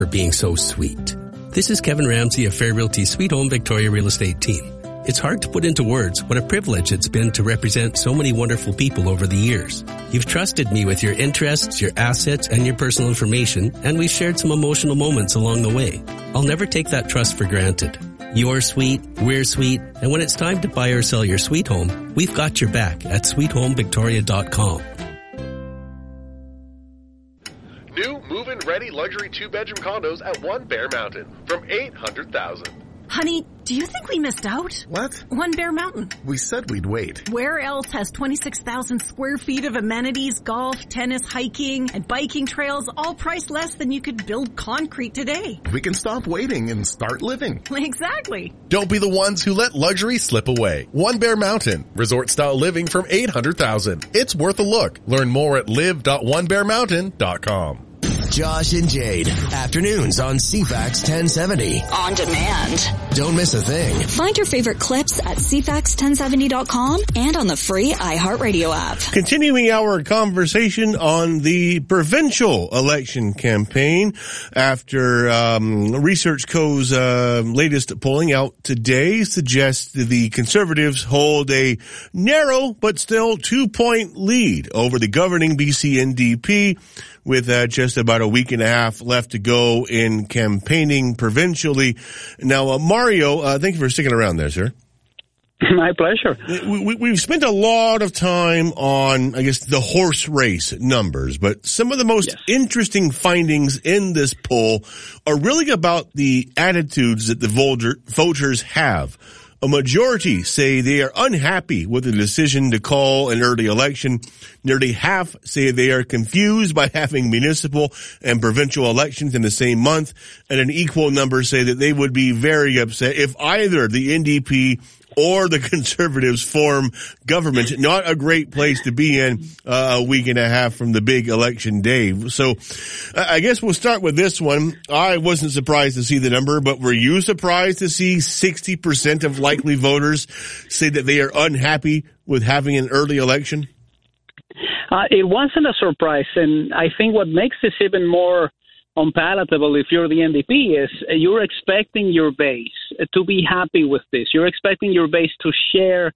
for being so sweet. This is Kevin Ramsey of Fair Realty Sweet Home Victoria Real Estate Team. It's hard to put into words what a privilege it's been to represent so many wonderful people over the years. You've trusted me with your interests, your assets, and your personal information, and we've shared some emotional moments along the way. I'll never take that trust for granted. You're sweet, we're sweet, and when it's time to buy or sell your sweet home, we've got your back at sweethomevictoria.com. New move-in ready luxury 2-bedroom condos at One Bear Mountain from $800,000. Honey, do you think we missed out? What? One Bear Mountain. We said we'd wait. Where else has 26,000 square feet of amenities, golf, tennis, hiking, and biking trails, all priced less than you could build concrete today? We can stop waiting and start living. Exactly. Don't be the ones who let luxury slip away. One Bear Mountain, resort-style living from $800,000. It's worth a look. Learn more at live.onebearmountain.com. Josh and Jade, afternoons on CFAX 1070. On demand. Don't miss a thing. Find your favorite clips at CFAX1070.com and on the free iHeartRadio app. Continuing our conversation on the provincial election campaign after Research Co.'s latest polling out today suggests that the Conservatives hold a narrow but still 2-point lead over the governing BC NDP, with just about a week and a half left to go in campaigning provincially. Now, Mario, thank you for sticking around there, sir. My pleasure. We've spent a lot of time on, I guess, the horse race numbers, but some of the most interesting findings in this poll are really about the attitudes that the voters have. A majority say they are unhappy with the decision to call an early election. Nearly half say they are confused by having municipal and provincial elections in the same month. And an equal number say that they would be very upset if either the NDP or the Conservatives form government. Not a great place to be in a week and a half from the big election day. So I guess we'll start with this one. I wasn't surprised to see the number, but were you surprised to see 60% of likely voters say that they are unhappy with having an early election? It wasn't a surprise, and I think what makes this even more unpalatable if you're the NDP is you're expecting your base to be happy with this. You're expecting your base to share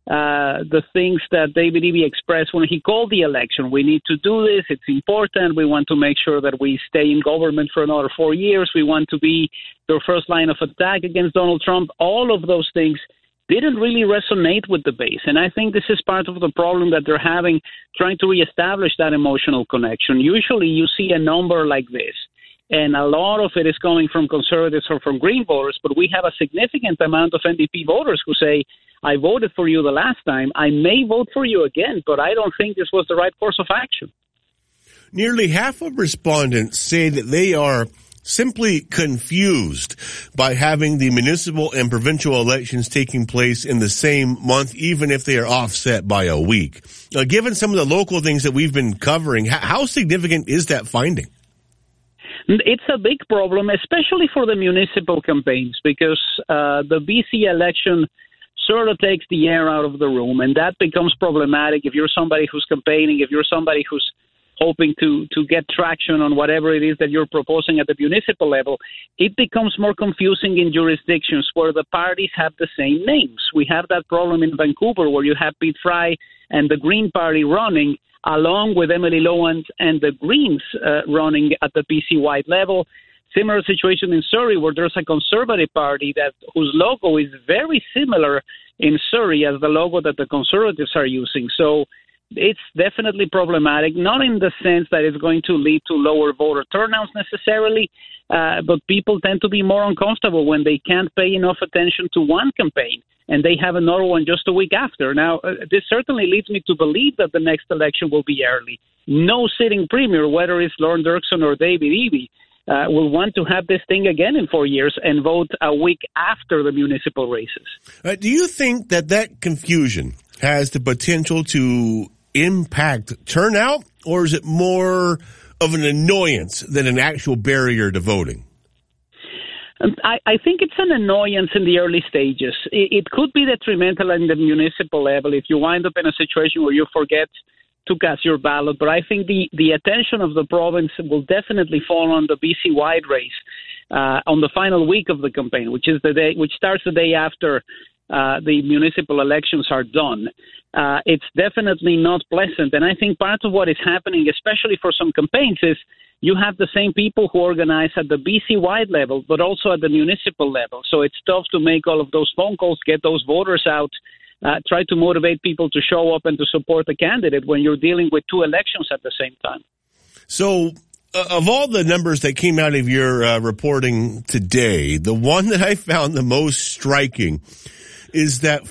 the things that David Eby expressed when he called the election. We need to do this. It's important. We want to make sure that we stay in government for another 4 years. We want to be their first line of attack against Donald Trump. All of those things didn't really resonate with the base. And I think this is part of the problem that they're having, trying to reestablish that emotional connection. Usually you see a number like this, and a lot of it is coming from Conservatives or from Green voters, but we have a significant amount of NDP voters who say, I voted for you the last time, I may vote for you again, but I don't think this was the right course of action. Nearly half of respondents say that they are simply confused by having the municipal and provincial elections taking place in the same month, even if they are offset by a week. Now, given some of the local things that we've been covering, how significant is that finding? It's a big problem, especially for the municipal campaigns, because the BC election sort of takes the air out of the room, and that becomes problematic if you're somebody who's campaigning, if you're somebody who's hoping to get traction on whatever it is that you're proposing at the municipal level. It becomes more confusing in jurisdictions where the parties have the same names. We have that problem in Vancouver where you have Pete Fry and the Green Party running, along with Emily Lowand and the Greens running at the PC-wide level. Similar situation in Surrey where there's a Conservative Party whose logo is very similar in Surrey as the logo that the Conservatives are using. So it's definitely problematic, not in the sense that it's going to lead to lower voter turnouts necessarily, but people tend to be more uncomfortable when they can't pay enough attention to one campaign and they have another one just a week after. Now, this certainly leads me to believe that the next election will be early. No sitting premier, whether it's Lorne Dirksen or David Eby, will want to have this thing again in 4 years and vote a week after the municipal races. Do you think that confusion has the potential to impact turnout, or is it more of an annoyance than an actual barrier to voting? I think it's an annoyance in the early stages. It could be detrimental in the municipal level if you wind up in a situation where you forget to cast your ballot. But I think the attention of the province will definitely fall on the BC-wide race on the final week of the campaign, which starts the day after the municipal elections are done. It's definitely not pleasant. And I think part of what is happening, especially for some campaigns, is you have the same people who organize at the BC-wide level, but also at the municipal level. So it's tough to make all of those phone calls, get those voters out, try to motivate people to show up and to support the candidate when you're dealing with two elections at the same time. So of all the numbers that came out of your reporting today, the one that I found the most striking is that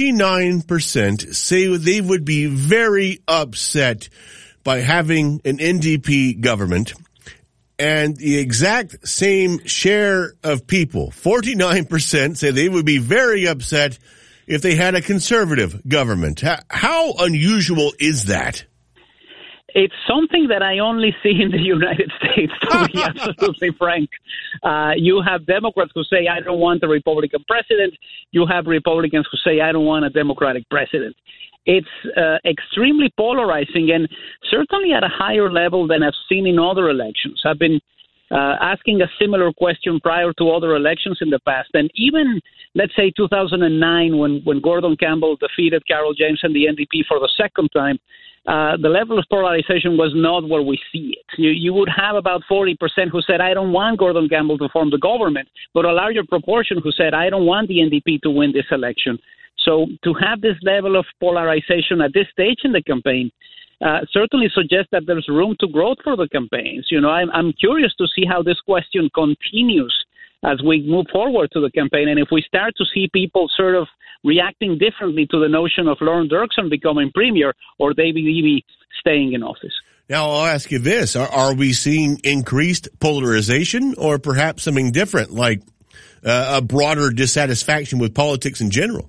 49% say they would be very upset by having an NDP government, and the exact same share of people, 49%, say they would be very upset if they had a conservative government. How unusual is that? It's something that I only see in the United States, to be absolutely frank. You have Democrats who say, I don't want a Republican president. You have Republicans who say, I don't want a Democratic president. It's extremely polarizing, and certainly at a higher level than I've seen in other elections. I've been asking a similar question prior to other elections in the past. And even, let's say, 2009, when Gordon Campbell defeated Carol James and the NDP for the second time, the level of polarization was not where we see it. You would have about 40% who said, I don't want Gordon Campbell to form the government, but a larger proportion who said, I don't want the NDP to win this election. So to have this level of polarization at this stage in the campaign certainly suggests that there's room to growth for the campaigns. You know, I'm curious to see how this question continues as we move forward to the campaign, and if we start to see people sort of reacting differently to the notion of Lauren Dirksen becoming premier or David Eby staying in office. Now, I'll ask you this. Are we seeing increased polarization or perhaps something different, like a broader dissatisfaction with politics in general?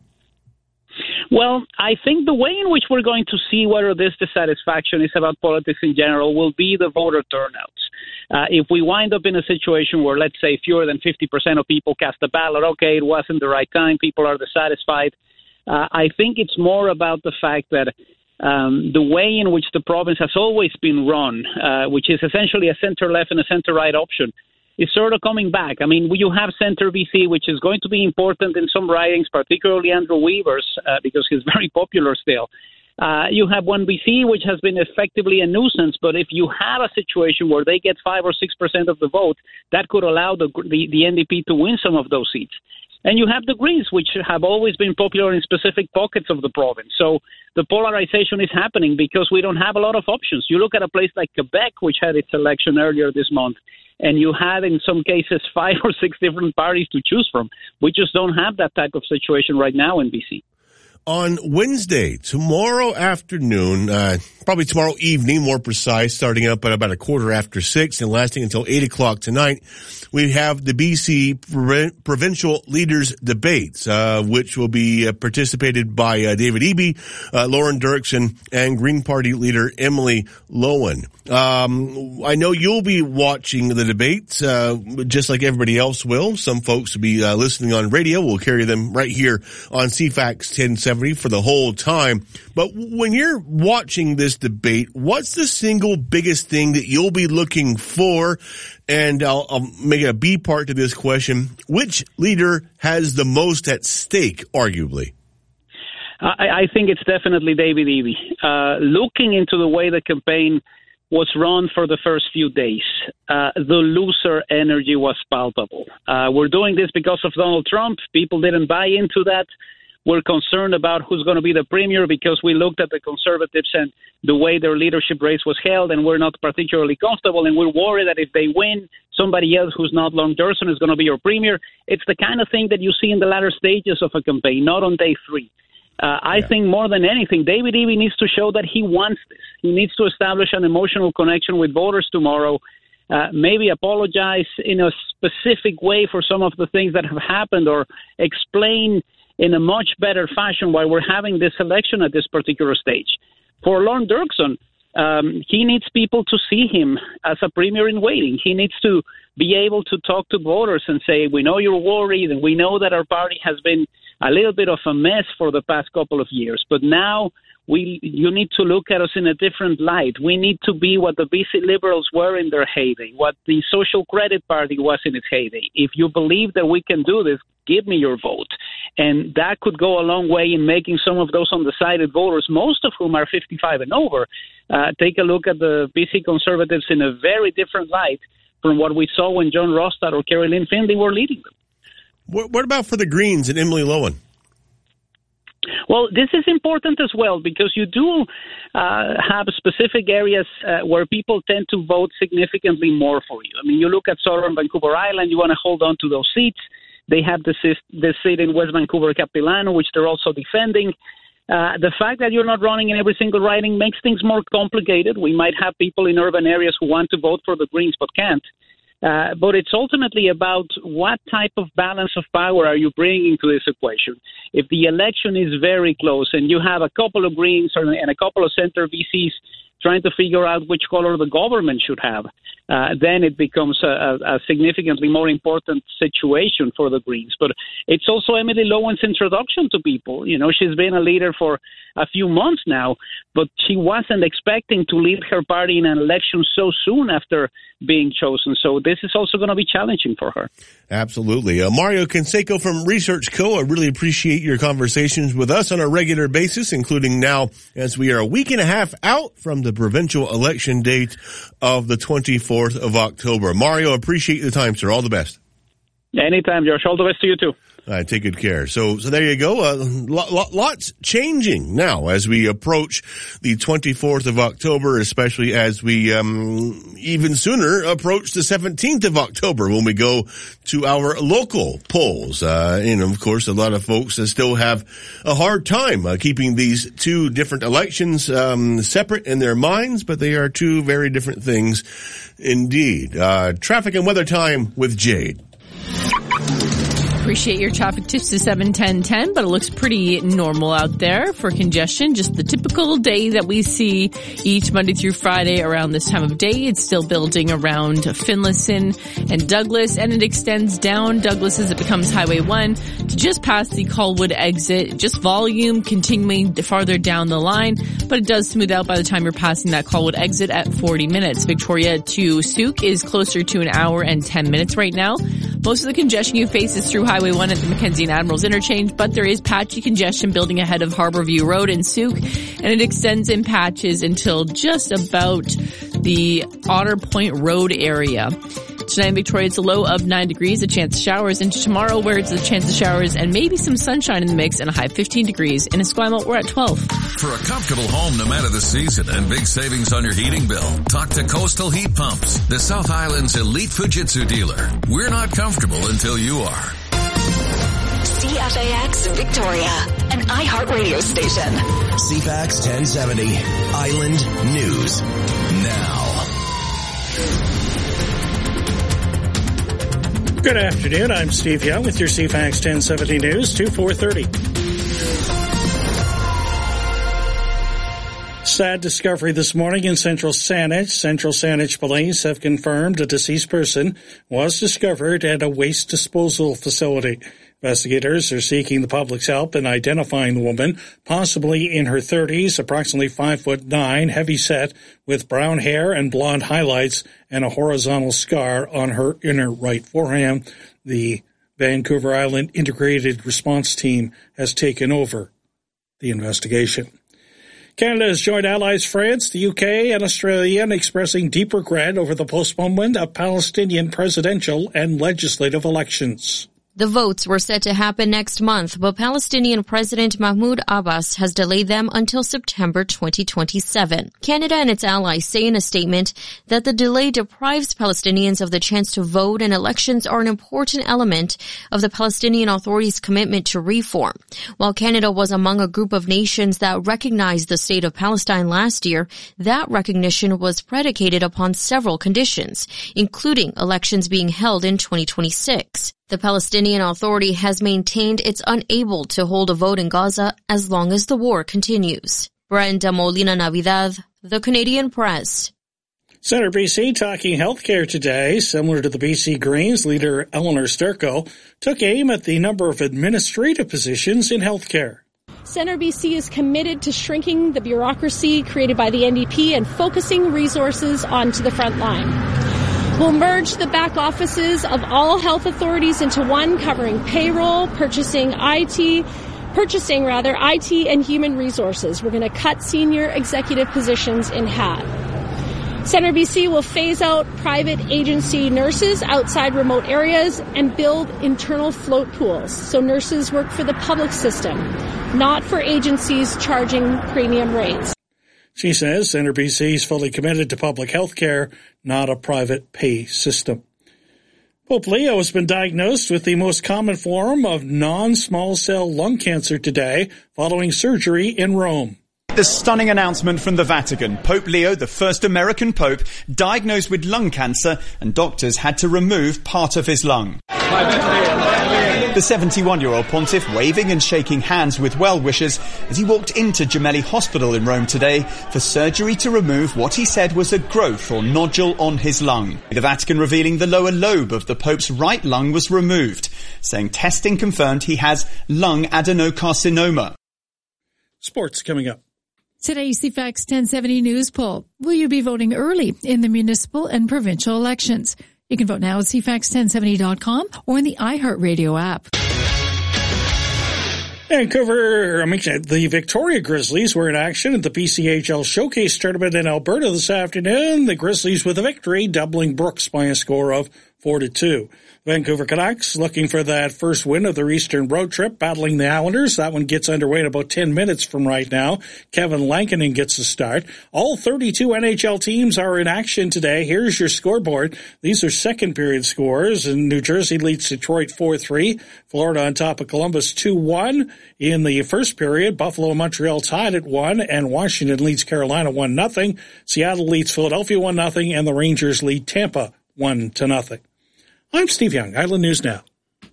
Well, I think the way in which we're going to see whether this dissatisfaction is about politics in general will be the voter turnouts. If we wind up in a situation where, let's say, fewer than 50% of people cast a ballot, okay, it wasn't the right time, people are dissatisfied. I think it's more about the fact that the way in which the province has always been run, which is essentially a center-left and a center-right option, is sort of coming back. I mean, you have Centre BC, which is going to be important in some ridings, particularly Andrew Weaver's, because he's very popular still. You have 1BC, which has been effectively a nuisance, but if you have a situation where they get 5 or 6% of the vote, that could allow the NDP to win some of those seats. And you have the Greens, which have always been popular in specific pockets of the province. So the polarization is happening because we don't have a lot of options. You look at a place like Quebec, which had its election earlier this month, and you had, in some cases, 5 or 6 different parties to choose from. We just don't have that type of situation right now in BC. On Wednesday, tomorrow afternoon, probably tomorrow evening, more precise, starting up at about 6:15 and lasting until 8 o'clock tonight, we have the BC Provincial Leaders Debates, which will be participated by David Eby, Lauren Dirksen, and Green Party leader Emily Lowen. I know you'll be watching the debates, just like everybody else will. Some folks will be listening on radio. We'll carry them right here on CFAX 1070 for the whole time. But when you're watching this debate, what's the single biggest thing that you'll be looking for? And I'll make a B part to this question. Which leader has the most at stake, arguably? I think it's definitely David Eby. Looking into the way the campaign was run for the first few days, the loser energy was palpable. We're doing this because of Donald Trump. People didn't buy into that. We're concerned about who's going to be the premier because we looked at the Conservatives and the way their leadership race was held, and we're not particularly comfortable, and we're worried that if they win, somebody else who's not Lauren Dirksen is going to be your premier. It's the kind of thing that you see in the latter stages of a campaign, not on day 3. I think more than anything, David Eby needs to show that he wants this. He needs to establish an emotional connection with voters tomorrow, maybe apologize in a specific way for some of the things that have happened, or explain in a much better fashion why we're having this election at this particular stage. For Lauren Dirksen, he needs people to see him as a premier in waiting. He needs to be able to talk to voters and say, we know you're worried and we know that our party has been a little bit of a mess for the past couple of years, but now you need to look at us in a different light. We need to be what the BC Liberals were in their heyday, what the Social Credit Party was in its heyday. If you believe that we can do this, give me your vote. And that could go a long way in making some of those undecided voters, most of whom are 55 and over, take a look at the BC Conservatives in a very different light from what we saw when John Rostad or Kerry Lynn Finley were leading them. What about for the Greens and Emily Lowen? Well, this is important as well because you do have specific areas where people tend to vote significantly more for you. I mean, you look at Southern Vancouver Island, you want to hold on to those seats. They have the seat in West Vancouver Capilano, which they're also defending. The fact that you're not running in every single riding makes things more complicated. We might have people in urban areas who want to vote for the Greens but can't. But it's ultimately about what type of balance of power are you bringing to this equation. If the election is very close and you have a couple of Greens and a couple of center VCs trying to figure out which color the government should have, then it becomes a significantly more important situation for the Greens. But it's also Emily Lowen's introduction to people. You know, she's been a leader for a few months now, but she wasn't expecting to lead her party in an election so soon after being chosen. So this is also going to be challenging for her. Absolutely. Mario Canseco from Research Co. I really appreciate your conversations with us on a regular basis, including now as we are a week and a half out from the provincial election date of the 24th of October. Mario, appreciate the time, sir. All the best. Anytime, Josh. All the best to you, too. All right, take good care. So there you go. Lots changing now as we approach the 24th of October, especially as we even sooner approach the 17th of October when we go to our local polls. And of course, a lot of folks still have a hard time keeping these two different elections separate in their minds, but they are two very different things indeed. Traffic and weather time with Jade. Appreciate your traffic tips to 7:10:10, but it looks pretty normal out there for congestion. Just the typical day that we see each Monday through Friday around this time of day. It's still building around Finlayson and Douglas, and it extends down Douglas as it becomes Highway 1 to just past the Colwood exit. Just volume continuing farther down the line, but it does smooth out by the time you're passing that Colwood exit at 40 minutes. Victoria to Souk is closer to an hour and 10 minutes right now. Most of the congestion you face is through Highway 1 at the Mackenzie and Admirals interchange, but there is patchy congestion building ahead of Harborview Road in Souk, and it extends in patches until just about the Otter Point Road area. Tonight in Victoria, it's a low of 9 degrees, a chance of showers. Into tomorrow, where it's a chance of showers and maybe some sunshine in the mix, and a high of 15 degrees. In Esquimalt, we're at 12. For a comfortable home no matter the season and big savings on your heating bill, talk to Coastal Heat Pumps, the South Island's elite Fujitsu dealer. We're not comfortable until you are. CFAX Victoria, an iHeart radio station. CFAX 1070, Island News Now. Good afternoon. I'm Steve Young with your CFAX 1070 News, 4:30. Sad discovery this morning in Central Saanich. Central Saanich police have confirmed a deceased person was discovered at a waste disposal facility. Investigators are seeking the public's help in identifying the woman, possibly in her 30s, approximately 5'9", heavy-set, with brown hair and blonde highlights and a horizontal scar on her inner right forearm. The Vancouver Island Integrated Response Team has taken over the investigation. Canada has joined allies France, the UK, and Australia in expressing deep regret over the postponement of Palestinian presidential and legislative elections. The votes were set to happen next month, but Palestinian President Mahmoud Abbas has delayed them until September 2027. Canada and its allies say in a statement that the delay deprives Palestinians of the chance to vote, and elections are an important element of the Palestinian Authority's commitment to reform. While Canada was among a group of nations that recognized the state of Palestine last year, that recognition was predicated upon several conditions, including elections being held in 2026. The Palestinian Authority has maintained it's unable to hold a vote in Gaza as long as the war continues. Brenda Molina Navidad, The Canadian Press. Centre BC talking healthcare today. Similar to the BC Greens, leader Eleanor Sturko took aim at the number of administrative positions in healthcare. Centre BC is committed to shrinking the bureaucracy created by the NDP and focusing resources onto the front line. We'll merge the back offices of all health authorities into one, covering payroll, purchasing, IT and human resources. We're going to cut senior executive positions in half. Centre BC will phase out private agency nurses outside remote areas and build internal float pools so nurses work for the public system, not for agencies charging premium rates. She says Centre BC is fully committed to public health care, not a private pay system. Pope Leo has been diagnosed with the most common form of non-small cell lung cancer today following surgery in Rome. The stunning announcement from the Vatican. Pope Leo, the first American pope, diagnosed with lung cancer, and doctors had to remove part of his lung. The 71-year-old pontiff waving and shaking hands with well-wishers as he walked into Gemelli Hospital in Rome today for surgery to remove what he said was a growth or nodule on his lung. The Vatican revealing the lower lobe of the Pope's right lung was removed, saying testing confirmed he has lung adenocarcinoma. Sports coming up. Today's CFAX 1070 News Poll. Will you be voting early in the municipal and provincial elections? You can vote now at CFAX1070.com or in the iHeartRadio app. The Victoria Grizzlies were in action at the PCHL Showcase Tournament in Alberta this afternoon. The Grizzlies with a victory, doubling Brooks by a score of 4-2. Vancouver Canucks looking for that first win of their Eastern road trip, battling the Islanders. That one gets underway in about 10 minutes from right now. Kevin Lankinen gets the start. All 32 NHL teams are in action today. Here's your scoreboard. These are second period scores, and New Jersey leads Detroit 4-3. Florida on top of Columbus 2-1. In the first period, Buffalo and Montreal tied at 1, and Washington leads Carolina 1-0. Seattle leads Philadelphia 1-0, and the Rangers lead Tampa 1-0. I'm Steve Young, Island News Now.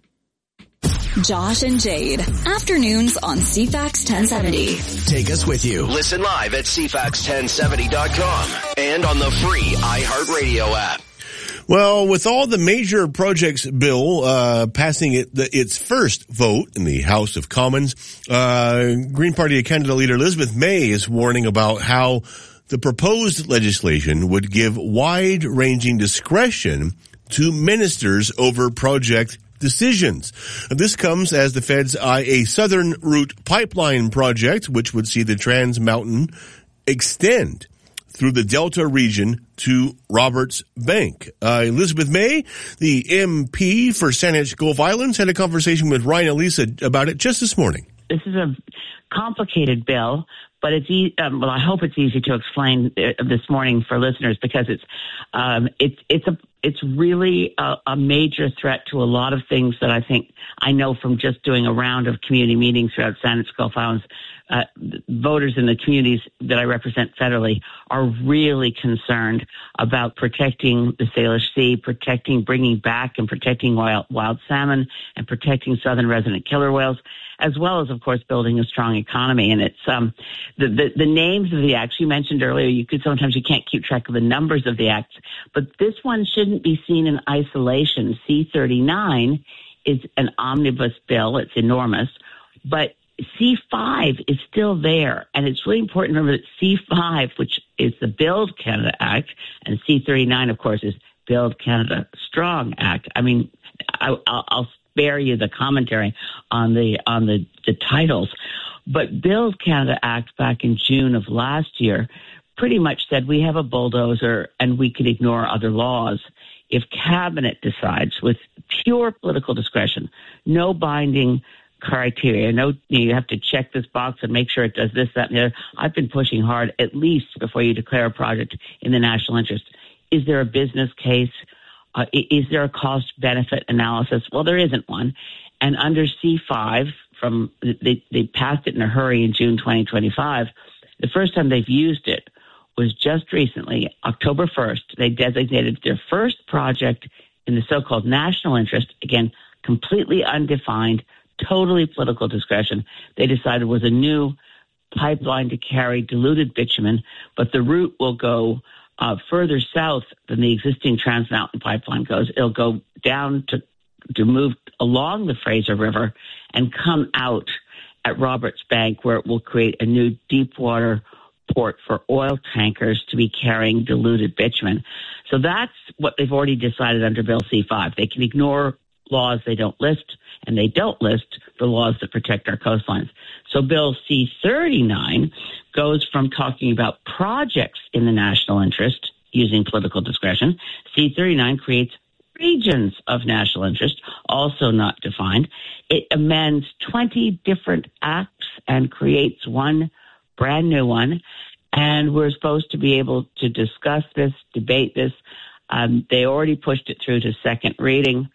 Josh and Jade, afternoons on CFAX 1070. Take us with you. Listen live at CFAX1070.com and on the free iHeartRadio app. Well, with all the major projects bill passing its first vote in the House of Commons, Green Party of Canada leader Elizabeth May is warning about how the proposed legislation would give wide-ranging discretion to ministers over project decisions. This comes as the feds eye a Southern Route pipeline project, which would see the Trans Mountain extend through the Delta region to Roberts Bank. Elizabeth May, the MP for Saanich Gulf Islands, had a conversation with Ryan Elisa about it just this morning. This is a complicated bill, but it's I hope it's easy to explain this morning for listeners, because it's really a major threat to a lot of things that I think I know from just doing a round of community meetings throughout Saanich Gulf Islands. Voters in the communities that I represent federally are really concerned about protecting the Salish Sea, bringing back and protecting wild salmon, and protecting southern resident killer whales, as well as, of course, building a strong economy. And it's the names of the acts you mentioned earlier. You can't keep track of the numbers of the acts, but this one shouldn't be seen in isolation. C-39 is an omnibus bill. It's enormous, but C-5 is still there, and it's really important to remember that C-5, which is the Build Canada Act, and C-39, of course, is Build Canada Strong Act. I mean, I'll spare you the commentary on the titles, but Build Canada Act back in June of last year pretty much said we have a bulldozer and we could ignore other laws if Cabinet decides with pure political discretion, no binding criteria. No, you have to check this box and make sure it does this, that, and the other. I've been pushing hard, at least before you declare a project in the national interest. Is there a business case? Is there a cost-benefit analysis? Well, there isn't one. And under C5, they passed it in a hurry in June 2025. The first time they've used it was just recently, October 1st. They designated their first project in the so-called national interest, again, completely undefined, totally political discretion. They decided was a new pipeline to carry diluted bitumen, but the route will go further south than the existing Trans Mountain pipeline goes. It'll go down to move along the Fraser River and come out at Roberts Bank, where it will create a new deep water port for oil tankers to be carrying diluted bitumen. So that's what they've already decided under Bill C-5. They can ignore laws they don't list, and they don't list the laws that protect our coastlines. So Bill C-39 goes from talking about projects in the national interest using political discretion. C-39 creates regions of national interest, also not defined. It amends 20 different acts and creates one brand new one. And we're supposed to be able to discuss this, debate this. They already pushed it through to second reading.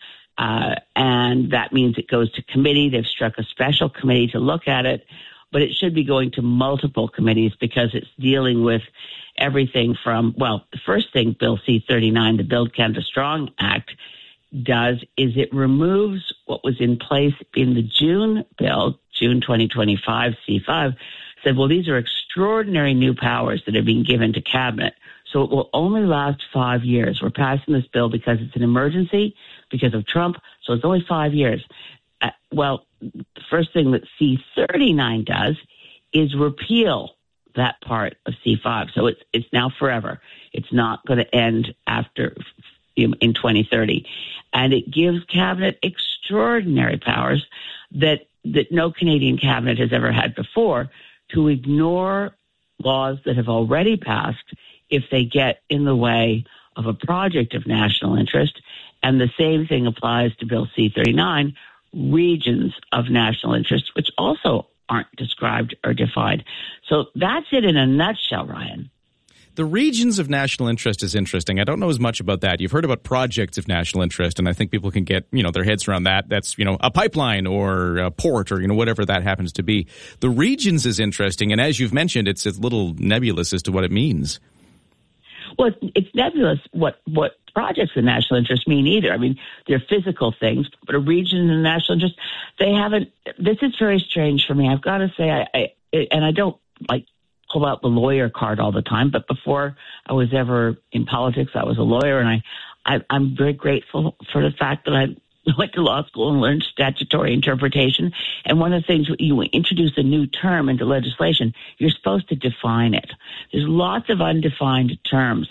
And that means it goes to committee. They've struck a special committee to look at it, but it should be going to multiple committees because it's dealing with everything from, well, the first thing Bill C-39, the Build Canada Strong Act, does is it removes what was in place in the June bill, June 2025 C-5, said, well, these are extraordinary new powers that are being given to Cabinet, so it will only last 5 years. We're passing this bill because it's an emergency, because of Trump, so it's only 5 years. Well, the first thing that C-39 does is repeal that part of C-5. So it's now forever. It's not going to end after in 2030. And it gives Cabinet extraordinary powers that no Canadian Cabinet has ever had before to ignore laws that have already passed if they get in the way of a project of national interest. And the same thing applies to Bill C-39, regions of national interest, which also aren't described or defined. So that's it in a nutshell, Ryan. The regions of national interest is interesting. I don't know as much about that. You've heard about projects of national interest, and I think people can get, their heads around that. That's, a pipeline or a port or, whatever that happens to be. The regions is interesting, and as you've mentioned, it's a little nebulous as to what it means. Well, it's nebulous what projects of national interest mean either. I mean, they're physical things, but a region of national interest, they haven't. This is very strange for me. I've got to say, I don't pull out the lawyer card all the time, but before I was ever in politics, I was a lawyer, and I'm very grateful for the fact that I went to law school and learned statutory interpretation. And one of the things, you introduce a new term into legislation, you're supposed to define it. There's lots of undefined terms,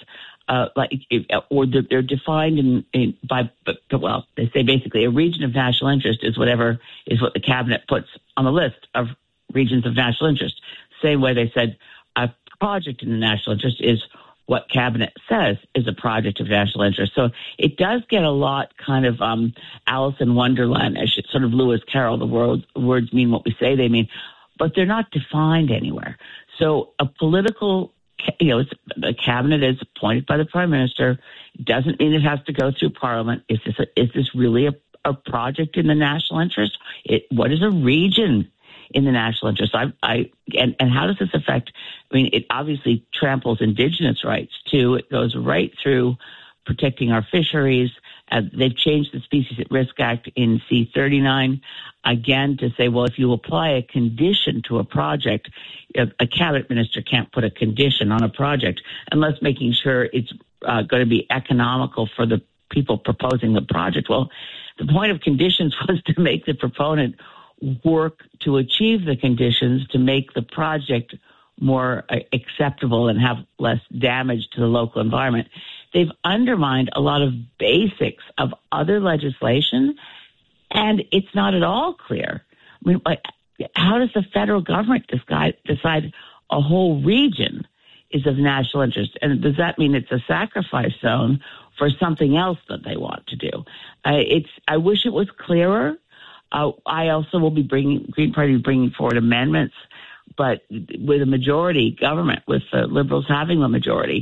they're defined they say basically a region of national interest is what the Cabinet puts on the list of regions of national interest. Same way they said a project in the national interest is what Cabinet says is a project of national interest. So it does get a lot kind of Alice in Wonderland, sort of Lewis Carroll, the words mean what we say they mean, but they're not defined anywhere. So a political, the Cabinet is appointed by the Prime Minister. It doesn't mean it has to go through Parliament. Is this really a project in the national interest? What is a region in the national interest? And how does this affect? I mean, it obviously tramples Indigenous rights too. It goes right through protecting our fisheries. They've changed the Species at Risk Act in C-39 again to say, well, if you apply a condition to a project, a cabinet minister can't put a condition on a project unless making sure it's going to be economical for the people proposing the project. Well, the point of conditions was to make the proponent work to achieve the conditions to make the project more acceptable and have less damage to the local environment. They've undermined a lot of basics of other legislation, and it's not at all clear. I mean, how does the federal government decide a whole region is of national interest? And does that mean it's a sacrifice zone for something else that they want to do? I wish it was clearer. I also will be Green Party bringing forward amendments, but with a majority government, with the Liberals having the majority,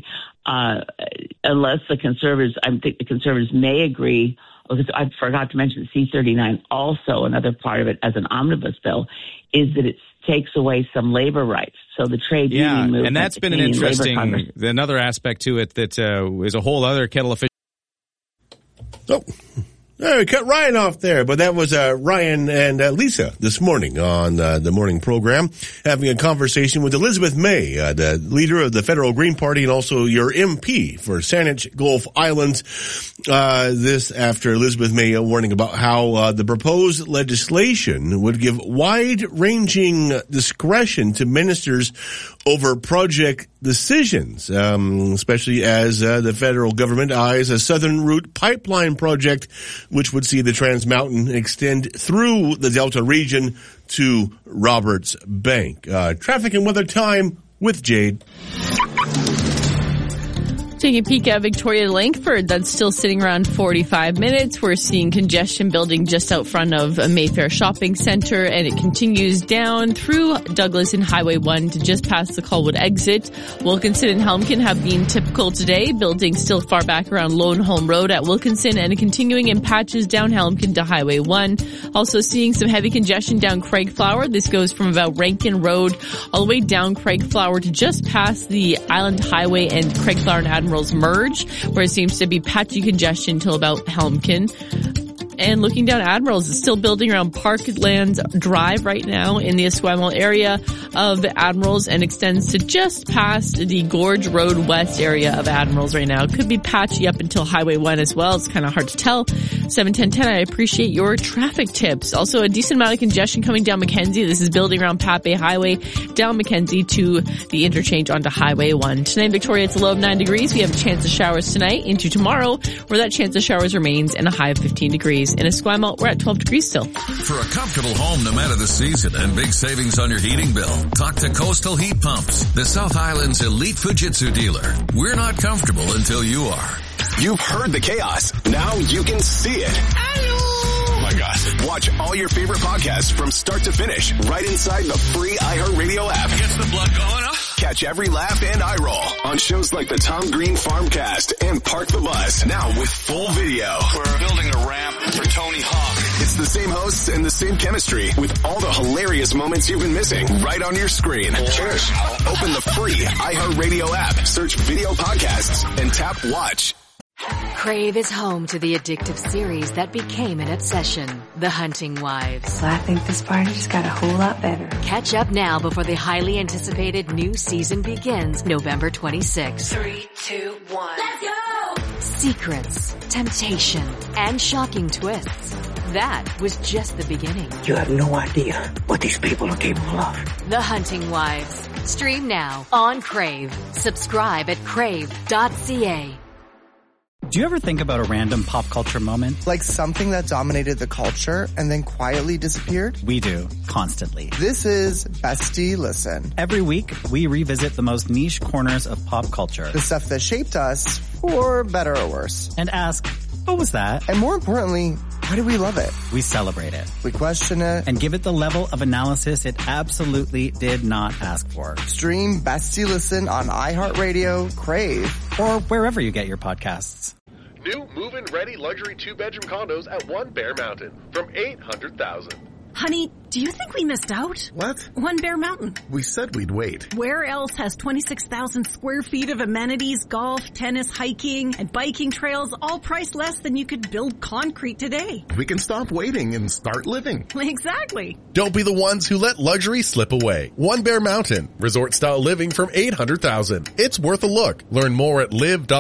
unless the Conservatives, I think the Conservatives may agree. I forgot to mention C-39 also, another part of it as an omnibus bill, is that it takes away some labor rights. So the trade union movement. And that's been an interesting, another aspect to it that is a whole other kettle of fish. Oh. We cut Ryan off there, but that was Ryan and Lisa this morning on the morning program, having a conversation with Elizabeth May, the leader of the Federal Green Party and also your MP for Saanich Gulf Islands. This after Elizabeth May warning about how the proposed legislation would give wide-ranging discretion to ministers over project decisions, especially as the federal government eyes a Southern Route pipeline project, which would see the Trans Mountain extend through the Delta region to Roberts Bank. Traffic and weather time with Jade. Taking a peek at Victoria Langford, that's still sitting around 45 minutes. We're seeing congestion building just out front of a Mayfair Shopping Center, and it continues down through Douglas and Highway 1 to just past the Colwood exit. Wilkinson and Helmkin have been typical today, building still far back around Lone Home Road at Wilkinson and continuing in patches down Helmkin to Highway 1. Also seeing some heavy congestion down Craigflower. This goes from about Rankin Road all the way down Craigflower to just past the Island Highway and Craigflower and Admirals merge, where it seems to be patchy congestion till about Helmkin. And looking down Admirals, it's still building around Parklands Drive right now in the Esquimalt area of Admirals and extends to just past the Gorge Road West area of Admirals right now. It could be patchy up until Highway 1 as well. It's kind of hard to tell. 71010, I appreciate your traffic tips. Also, a decent amount of congestion coming down Mackenzie. This is building around Pape Highway down Mackenzie to the interchange onto Highway 1. Tonight in Victoria, it's a low of 9 degrees. We have a chance of showers tonight into tomorrow, where that chance of showers remains, and a high of 15 degrees. In Esquimalt, we're at 12 degrees still. For a comfortable home no matter the season and big savings on your heating bill, talk to Coastal Heat Pumps, the South Island's elite Fujitsu dealer. We're not comfortable until you are. You've heard the chaos. Now you can see it. Oh my God. Watch all your favorite podcasts from start to finish right inside the free iHeartRadio app. Gets the blood going, huh? Catch every laugh and eye roll on shows like the Tom Green Farmcast and Park the Bus. Now with full video. We're building a ramp for Tony Hawk. It's the same hosts and the same chemistry with all the hilarious moments you've been missing right on your screen. Open the free iHeartRadio app, search video podcasts, and tap watch. Crave is home to the addictive series that became an obsession, The Hunting Wives. Well, I think this party just got a whole lot better. Catch up now before the highly anticipated new season begins November 26th. 3, 2, 1. Let's go! Secrets, temptation, and shocking twists. That was just the beginning. You have no idea what these people are capable of. The Hunting Wives. Stream now on Crave. Subscribe at crave.ca. Do you ever think about a random pop culture moment? Like something that dominated the culture and then quietly disappeared? We do, constantly. This is Bestie Listen. Every week, we revisit the most niche corners of pop culture. The stuff that shaped us, for better or worse. And ask, what was that? And more importantly, why do we love it? We celebrate it. We question it. And give it the level of analysis it absolutely did not ask for. Stream Bestie Listen on iHeartRadio, Crave, or wherever you get your podcasts. New move-in ready luxury 2-bedroom condos at One Bear Mountain from $800,000. Honey, do you think we missed out? What? One Bear Mountain. We said we'd wait. Where else has 26,000 square feet of amenities, golf, tennis, hiking, and biking trails, all priced less than you could build concrete today? We can stop waiting and start living. Exactly. Don't be the ones who let luxury slip away. One Bear Mountain. Resort-style living from $800,000. It's worth a look. Learn more at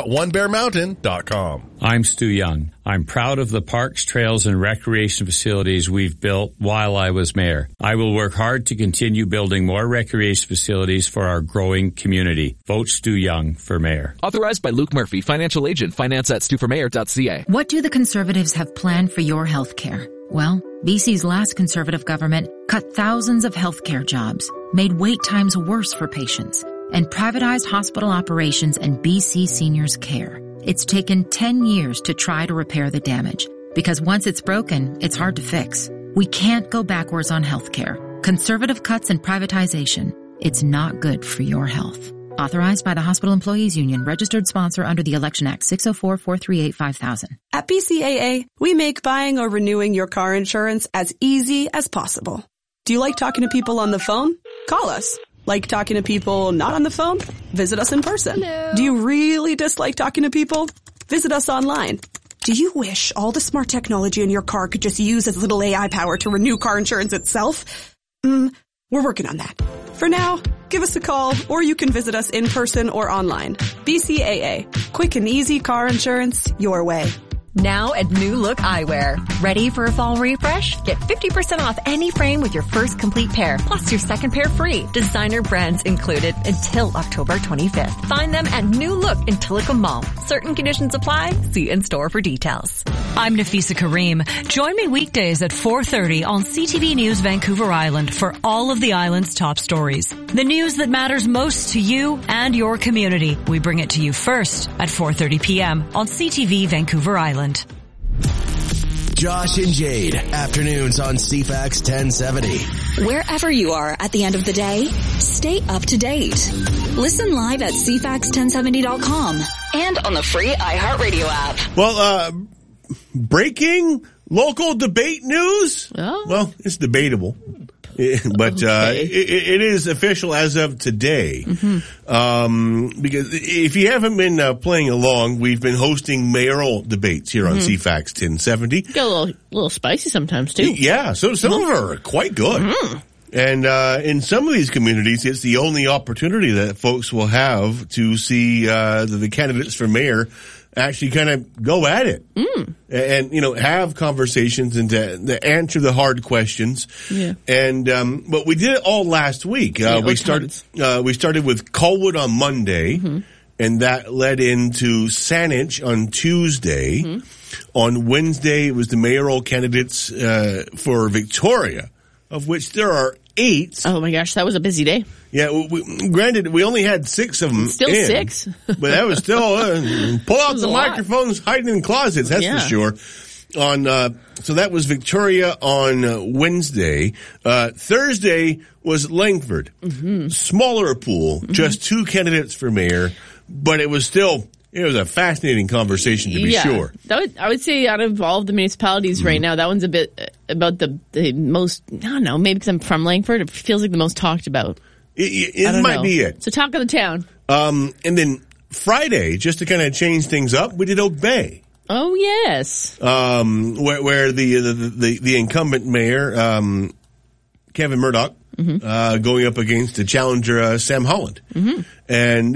live.onebearmountain.com. I'm Stu Young. I'm proud of the parks, trails, and recreation facilities we've built while I was mayor. I will work hard to continue building more recreation facilities for our growing community. Vote Stu Young for mayor. Authorized by Luke Murphy, financial agent, finance@stuformayor.ca. What do the Conservatives have planned for your health care? Well, BC's last Conservative government cut thousands of healthcare jobs, made wait times worse for patients, and privatized hospital operations and BC seniors' care. It's taken 10 years to try to repair the damage, because once it's broken, it's hard to fix. We can't go backwards on healthcare. Conservative cuts and privatization. It's not good for your health. Authorized by the Hospital Employees Union, registered sponsor under the Election Act, 604-438-5000. At BCAA, we make buying or renewing your car insurance as easy as possible. Do you like talking to people on the phone? Call us. Like talking to people not on the phone? Visit us in person. Hello. Do you really dislike talking to people? Visit us online. Do you wish all the smart technology in your car could just use as little AI power to renew car insurance itself? We're working on that. For now, give us a call, or you can visit us in person or online. BCAA. Quick and easy car insurance your way. Now at New Look Eyewear. Ready for a fall refresh? Get 50% off any frame with your first complete pair, plus your second pair free. Designer brands included until October 25th. Find them at New Look in Tillicum Mall. Certain conditions apply. See in-store for details. I'm Nafisa Kareem. Join me weekdays at 4:30 on CTV News Vancouver Island for all of the island's top stories. The news that matters most to you and your community. We bring it to you first at 4:30 p.m. on CTV Vancouver Island. Josh and Jade, afternoons on CFAX 1070. Wherever you are at the end of the day, stay up to date. Listen live at CFAX1070.com and on the free iHeartRadio app. Well, breaking local debate news? Oh. Well, it's debatable. But it is official as of today. Because if you haven't been playing along, we've been hosting mayoral debates here on CFAX 1070. Get a little spicy sometimes, too. Yeah, so some of them are quite good. And in some of these communities, it's the only opportunity that folks will have to see the candidates for mayor actually kind of go at it and, have conversations and to answer the hard questions. Yeah. And, but we did it all last week. We started with Colwood on Monday and that led into Saanich on Tuesday. On Wednesday, it was the mayoral candidates, for Victoria, of which there are 8. Oh my gosh, that was a busy day. Yeah, granted, we only had 6 of them. Still 6, but that was still pull out the microphones, hiding in closets. That's for sure. So that was Victoria on Wednesday. Thursday was Langford, smaller pool, just 2 candidates for mayor, but it was a fascinating conversation to be sure. I would say out of all of the municipalities right now, that one's a bit about the most, I don't know, maybe because I'm from Langford, it feels like the most talked about. It might be it. So talk of the town. And then Friday, just to kind of change things up, we did Oak Bay. Oh, yes. Where the incumbent mayor, Kevin Murdoch, going up against the challenger, Sam Holland. And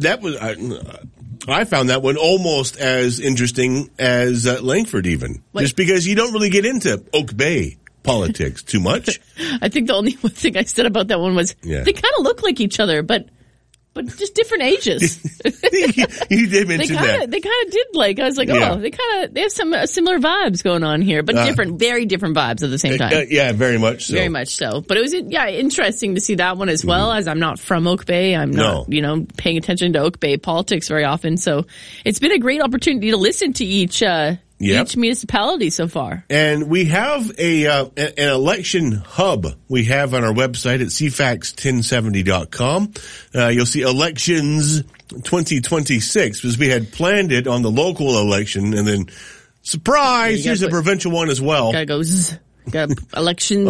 I found that one almost as interesting as Langford even. Just because you don't really get into Oak Bay politics too much. I think the only one thing I said about that one was they kind of look like each other, but just different ages. You did mention that. They kind of did I was like, they have some similar vibes going on here, but very different vibes at the same time. Yeah, very much so. Very much so. But it was, interesting to see that one as well, as I'm not from Oak Bay. I'm not, paying attention to Oak Bay politics very often. So it's been a great opportunity to listen to each municipality so far. And we have an election hub we have on our website at cfax1070.com. You'll see elections 2026 because we had planned it on the local election and then surprise, here's a provincial one as well. Gotta go got elections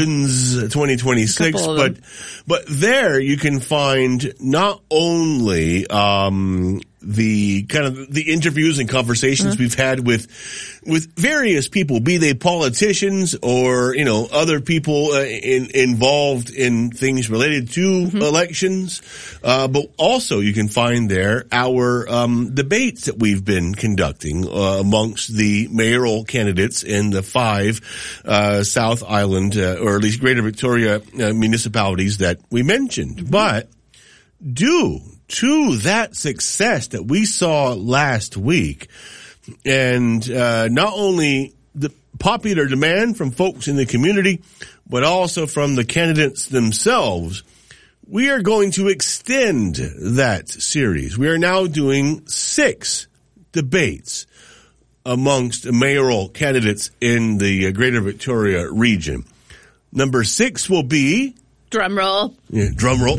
2026, but there you can find not only the kind of the interviews and conversations we've had with various people, be they politicians or other people involved in things related to elections, but also you can find there our debates that we've been conducting amongst the mayoral candidates in the 5 South Island or at least Greater Victoria municipalities that we mentioned. But due to that success that we saw last week, and not only the popular demand from folks in the community, but also from the candidates themselves, we are going to extend that series. We are now doing 6 debates amongst mayoral candidates in the Greater Victoria region. Number 6 will be... Drum roll. Yeah, drum roll.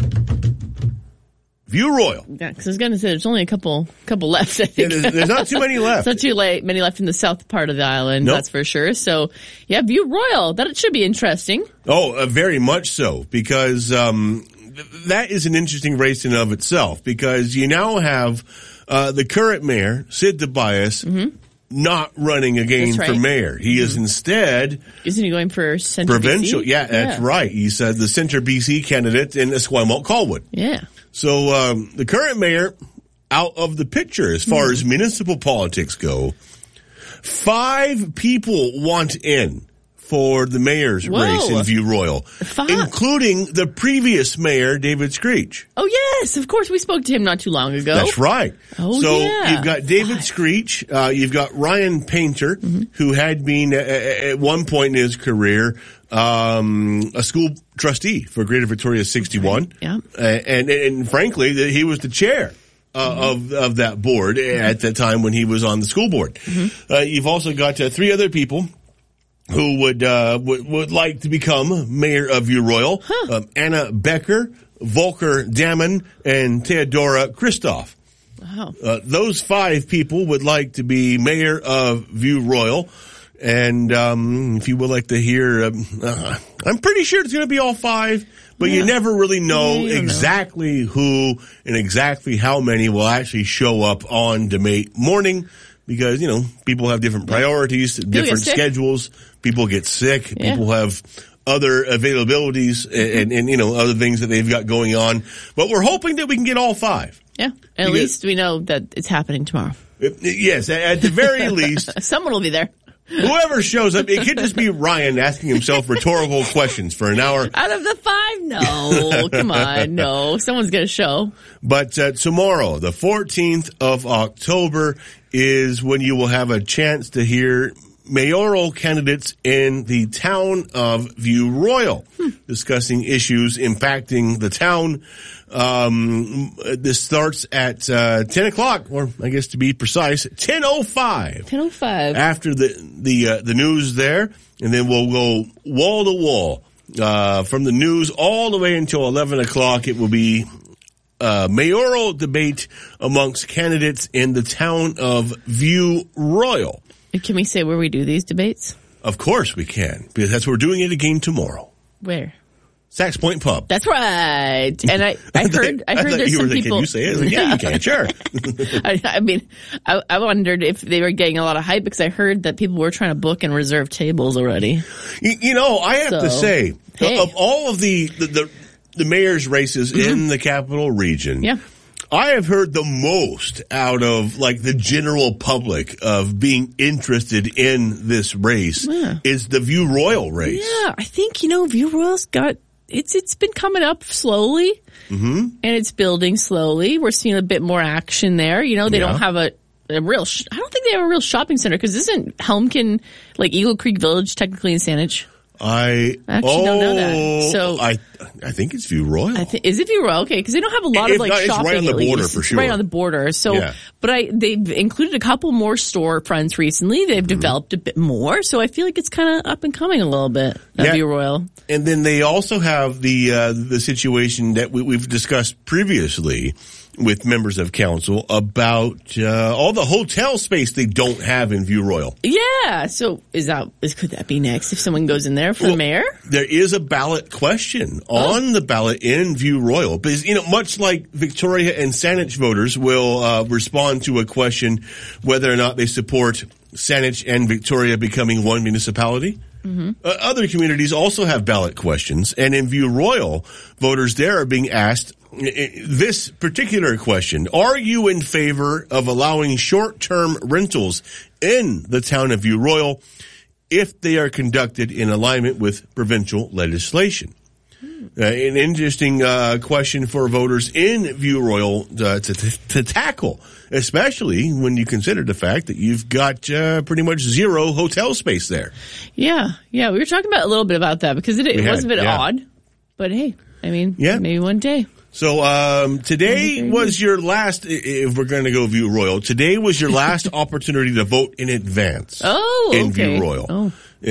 View Royal. Yeah, because I was going to say there's only a couple left. I think. Yeah, there's not too many left. It's not many left in the south part of the island. Nope. That's for sure. So, yeah, View Royal. That should be interesting. Oh, very much so, because that is an interesting race in of itself. Because you now have the current mayor, Sid Tobias, not running again for mayor. He is instead... Isn't he going for Centre provincial? BC? Yeah, that's right. He's the Centre BC candidate in Esquimalt-Colwood. Yeah. So the current mayor out of the picture as far as municipal politics go. 5 people want in for the mayor's race in View Royal, including the previous mayor, David Screech. Oh, yes. Of course. We spoke to him not too long ago. That's right. Oh, so yeah. You've got David Screech. You've got Ryan Painter, who had been at one point in his career a school trustee for Greater Victoria 61. Yeah. And frankly, he was the chair of that board at the time when he was on the school board. You've also got 3 other people who would like to become mayor of View Royal. Anna Becker, Volker Damon, and Theodora Christoph. Wow. Those 5 people would like to be mayor of View Royal. And if you would like to hear, I'm pretty sure it's going to be all 5, but you never really know exactly who and exactly how many will actually show up on debate morning because, you know, people have different priorities, different schedules. People get sick. People have other availabilities and, you know, other things that they've got going on. But we're hoping that we can get all 5. Yeah. At least we know that it's happening tomorrow. Yes. At the very least. Someone will be there. Whoever shows up, it could just be Ryan asking himself rhetorical questions for an hour. Out of the 5? No. Come on. No. Someone's going to show. But tomorrow, the 14th of October, is when you will have a chance to hear mayoral candidates in the town of View Royal discussing issues impacting the town. This starts at 10 o'clock, or I guess to be precise, 10:05. 10:05. After the news there, and then we'll go wall to wall from the news all the way until 11 o'clock. It will be mayoral debate amongst candidates in the town of View Royal. Can we say where we do these debates? Of course we can, because that's where we're doing it again tomorrow. Where? Sax Point Pub. That's right. And I heard there's some people. Can you say it? Like, yeah, you can. Sure. I mean, I wondered if they were getting a lot of hype because I heard that people were trying to book and reserve tables already. You know, I have to say, of all of the mayor's races in the capital region, I have heard the most out of like the general public of being interested in this race is the View Royal race. Yeah, I think, you know, View Royal's got, it's been coming up slowly and it's building slowly. We're seeing a bit more action there. You know, they don't have a real, I don't think they have a real shopping center because isn't Helmkin, like Eagle Creek Village, technically in Saanich? I actually don't know that. So I think it's View Royal. Is it View Royal? Okay, because they don't have a lot of like shopping. It's right on the border for sure. Right on the border. So, but they've included a couple more storefronts recently. They've developed a bit more, so I feel like it's kind of up and coming a little bit. View Royal. And then they also have the situation that we've discussed previously with members of council about all the hotel space they don't have in View Royal. Yeah. So could that be next if someone goes in there for mayor? There is a ballot question on the ballot in View Royal because, you know, much like Victoria and Saanich voters will respond to a question whether or not they support Saanich and Victoria becoming one municipality. Other communities also have ballot questions, and in View Royal, voters there are being asked this particular question: are you in favor of allowing short-term rentals in the town of View Royal if they are conducted in alignment with provincial legislation? An interesting question for voters in View Royal to tackle, especially when you consider the fact that you've got pretty much zero hotel space there. Yeah. We were talking about a little bit about that because it was a bit odd, but hey, I mean, maybe one day. So today was your last, if we're going to go View Royal, today was your last opportunity to vote in advance. In View Royal.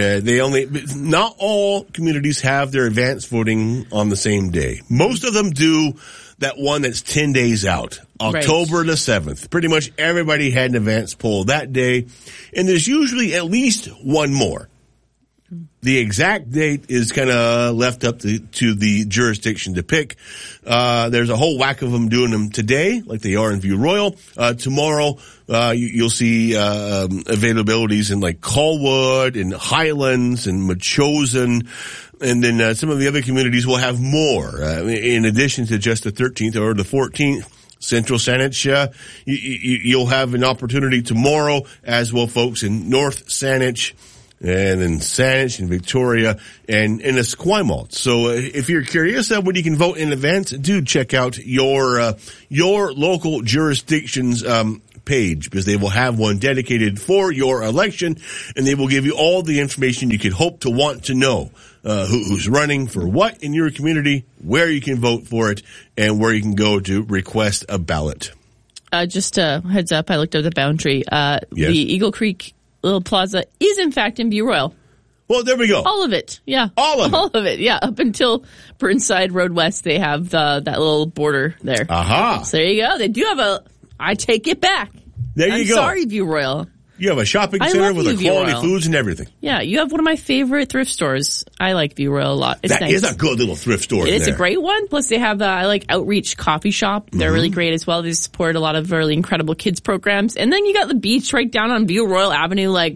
Not all communities have their advance voting on the same day. Most of them do that one that's 10 days out, October the 7th. Pretty much everybody had an advance poll that day, and there's usually at least one more. The exact date is kind of left up to the jurisdiction to pick. There's a whole whack of them doing them today, like they are in View Royal. Tomorrow, you'll see availabilities in like Colwood and Highlands and Machosen. And then some of the other communities will have more, in addition to just the 13th or the 14th. Central Saanich, you'll have an opportunity tomorrow, as will folks in North Saanich, and in Saanich and Victoria, and in Esquimalt. So if you're curious when you can vote in advance, do check out your local jurisdiction's page, because they will have one dedicated for your election, and they will give you all the information you could hope to want to know. Who's running for what in your community, where you can vote for it, and where you can go to request a ballot. Just a heads up, I looked at the boundary. Yes. The Eagle Creek Little Plaza is in fact in View Royal. Well, there we go. All of it, yeah. All of it, yeah. Up until Burnside Road West, they have that little border there. Aha. So there you go. They do have I take it back. There you go. I'm sorry, View Royal. You have a shopping center with quality foods and everything. Yeah, you have one of my favorite thrift stores. I like View Royal a lot. It's nice. Is a good little thrift store. It's a great one. Plus, they have I like Outreach Coffee Shop. They're really great as well. They support a lot of really incredible kids programs. And then you got the beach right down on View Royal Avenue. Like,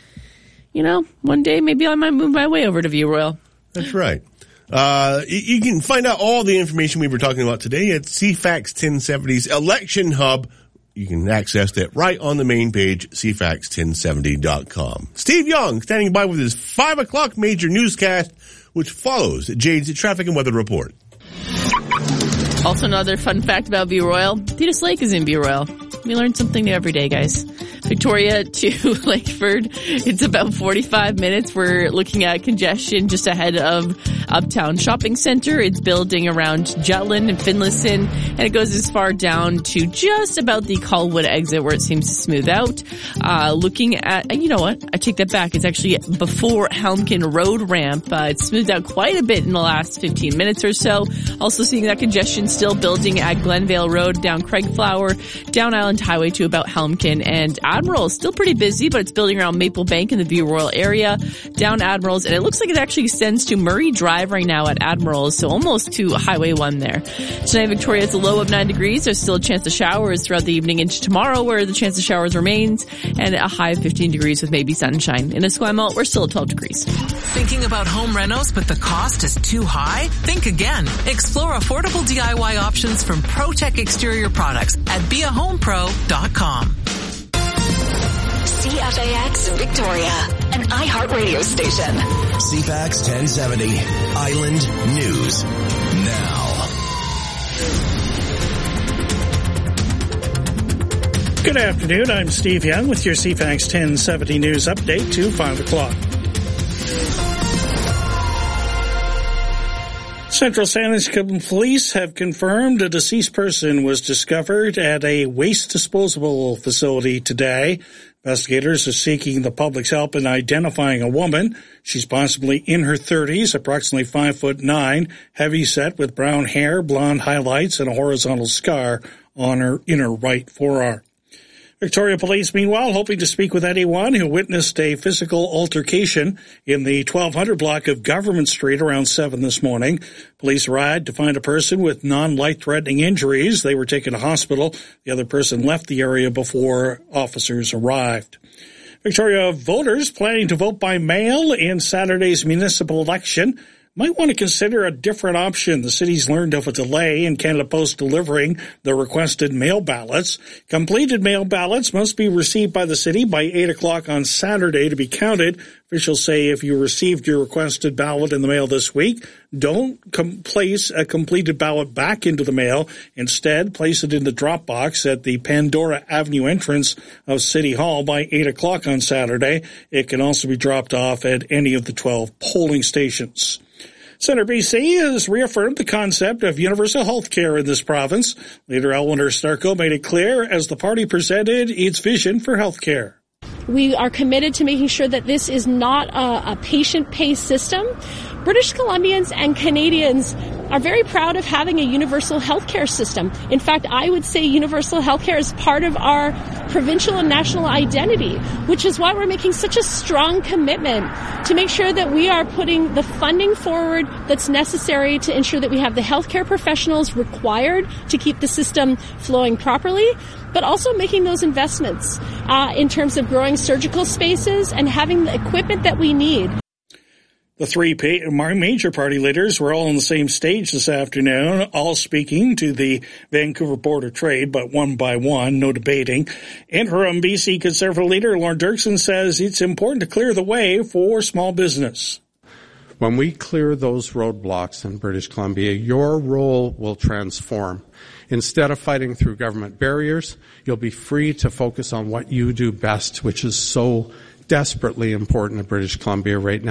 one day maybe I might move my way over to View Royal. That's right. You can find out all the information we were talking about today at CFAX 1070's Election Hub. You can access that right on the main page, cfax1070.com. Steve Young standing by with his 5 o'clock major newscast, which follows Jade's traffic and weather report. Also, another fun fact about View Royal, Thetis Lake is in View Royal. We learn something new every day, guys. Victoria to Lakeford, it's about 45 minutes. We're looking at congestion just ahead of Uptown Shopping Center. It's building around Jutland and Finlayson, and it goes as far down to just about the Colwood exit where it seems to smooth out. Looking at, you know what? I take that back. It's actually before Helmkin Road ramp. It's smoothed out quite a bit in the last 15 minutes or so. Also seeing that congestion still building at Glenvale Road, down Craigflower, down Island Highway to about Helmkin, and Admiral is still pretty busy, but it's building around Maple Bank in the View Royal area, down Admirals, and it looks like it actually extends to Murray Drive right now at Admirals, so almost to Highway 1 there. Tonight, Victoria has a low of 9 degrees. There's still a chance of showers throughout the evening into tomorrow, where the chance of showers remains, and a high of 15 degrees with maybe sunshine. In Esquimalt, we're still at 12 degrees. Thinking about home renos, but the cost is too high? Think again. Explore affordable DIY options from ProTech Exterior Products at beahomepro.com. CFAX Victoria, an iHeartRadio station. CFAX 1070, Island News. Now. Good afternoon. I'm Steve Young with your CFAX 1070 News update to 5 o'clock. Central Saanich Police have confirmed a deceased person was discovered at a waste disposal facility today. Investigators are seeking the public's help in identifying a woman. She's possibly in her 30s, approximately 5'9", heavy-set with brown hair, blonde highlights, and a horizontal scar on her inner right forearm. Victoria Police, meanwhile, hoping to speak with anyone who witnessed a physical altercation in the 1200 block of Government Street around 7 this morning. Police arrived to find a person with non-life-threatening injuries. They were taken to hospital. The other person left the area before officers arrived. Victoria voters planning to vote by mail in Saturday's municipal election might want to consider a different option. The city's learned of a delay in Canada Post delivering the requested mail ballots. Completed mail ballots must be received by the city by 8 o'clock on Saturday to be counted. Officials say if you received your requested ballot in the mail this week, don't place a completed ballot back into the mail. Instead, place it in the drop box at the Pandora Avenue entrance of City Hall by 8 o'clock on Saturday. It can also be dropped off at any of the 12 polling stations. Centre BC has reaffirmed the concept of universal health care in this province. Leader Eleanor Starko made it clear as the party presented its vision for health care. We are committed to making sure that this is not a patient-pay system. British Columbians and Canadians are very proud of having a universal healthcare system. In fact, I would say universal healthcare is part of our provincial and national identity, which is why we're making such a strong commitment to make sure that we are putting the funding forward that's necessary to ensure that we have the healthcare professionals required to keep the system flowing properly, but also making those investments in terms of growing surgical spaces and having the equipment that we need. The three major party leaders were all on the same stage this afternoon, all speaking to the Vancouver Board of Trade, but one by one, no debating. Interim BC Conservative leader Lorne Dirksen says it's important to clear the way for small business. When we clear those roadblocks in British Columbia, your role will transform. Instead of fighting through government barriers, you'll be free to focus on what you do best, which is so desperately important in British Columbia right now.